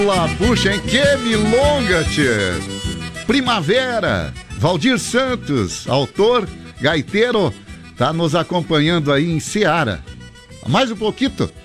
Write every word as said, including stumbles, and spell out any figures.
Lá, puxa, hein? Que milonga, tchê! Primavera, Valdir Santos, autor, gaiteiro, tá nos acompanhando aí em Seara. Mais um pouquinho.